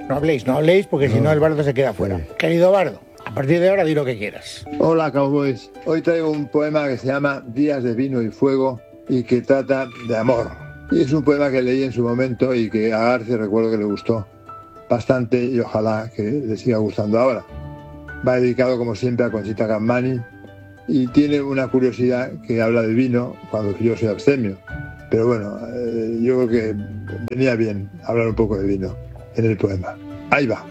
No habléis, porque si no el bardo se queda fuera. Sí. Querido bardo, a partir de ahora di lo que quieras. Hola, cowboys. Hoy traigo un poema que se llama Días de vino y fuego y que trata de amor. Y es un poema que leí en su momento y que a García recuerdo que le gustó bastante y ojalá que le siga gustando ahora. Va dedicado, como siempre, a Conchita Gambani y tiene una curiosidad que habla de vino cuando yo soy abstemio. Pero bueno, yo creo que venía bien hablar un poco de vino en el poema. Ahí va.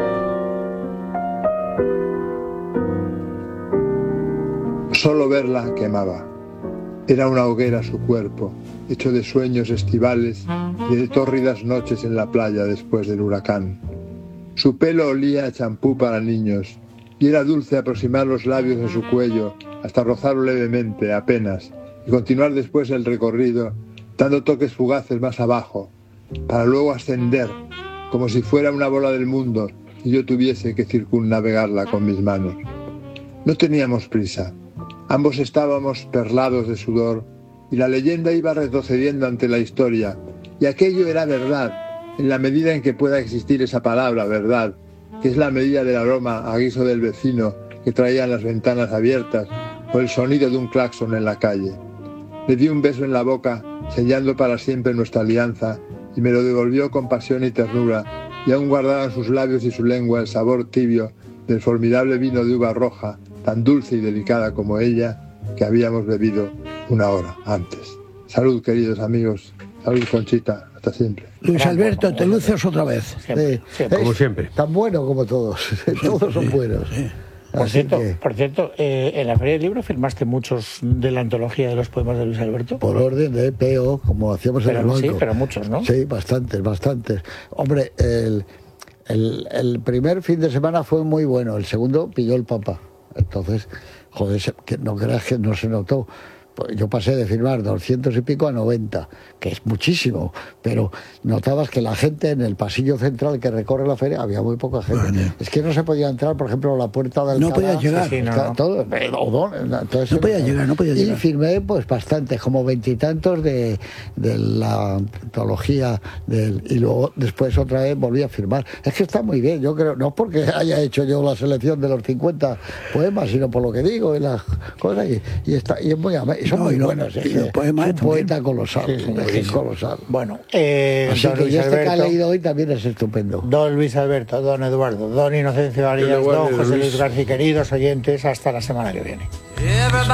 Solo verla quemaba. Era una hoguera su cuerpo, hecho de sueños estivales y de tórridas noches en la playa después del huracán. Su pelo olía a champú para niños y era dulce aproximar los labios a su cuello hasta rozarlo levemente, apenas, y continuar después el recorrido, dando toques fugaces más abajo, para luego ascender, como si fuera una bola del mundo y yo tuviese que circunnavegarla con mis manos. No teníamos prisa. Ambos estábamos perlados de sudor y la leyenda iba retrocediendo ante la historia, y aquello era verdad, en la medida en que pueda existir esa palabra, verdad, que es la medida del aroma a guiso del vecino que traían las ventanas abiertas o el sonido de un claxon en la calle. Le di un beso en la boca, sellando para siempre nuestra alianza, y me lo devolvió con pasión y ternura, y aún guardaban sus labios y su lengua el sabor tibio del formidable vino de uva roja, tan dulce y delicada como ella, que habíamos bebido una hora antes. Salud, queridos amigos. Salud, Conchita. Hasta siempre. Luis Alberto, te luces otra vez. Siempre, siempre. Como siempre. Tan bueno como todos. Todos son buenos. Por cierto, en la Feria del Libro firmaste muchos de la antología de los poemas de Luis Alberto. Por orden de PO, como hacíamos en el banco. Sí, pero muchos, ¿no? Sí, bastantes. Hombre, el primer fin de semana fue muy bueno, el segundo pilló el Papa. Entonces, joder, que no creas que no se notó. Yo pasé de firmar 200 y pico a 90, que es muchísimo, pero notabas que la gente en el pasillo central que recorre la feria había muy poca gente. Vale. Es que no se podía entrar, por ejemplo, a la puerta del no podía llegar. Sí, no. Todo, entonces, no podía llegar. Y firmé pues bastantes, como 20 y tantos de la antología y luego después otra vez volví a firmar. Es que está muy bien, yo creo, no porque haya hecho yo la selección de los 50 poemas, sino por lo que digo y las cosas, y es muy amable. Son muy buenos, un poeta colosal, colosal. Bueno, así que Luis este Alberto, que ha leído hoy también es estupendo. Don Luis Alberto, don Eduardo, don Inocencio Arias, don José Luis García, queridos oyentes, hasta la semana que viene.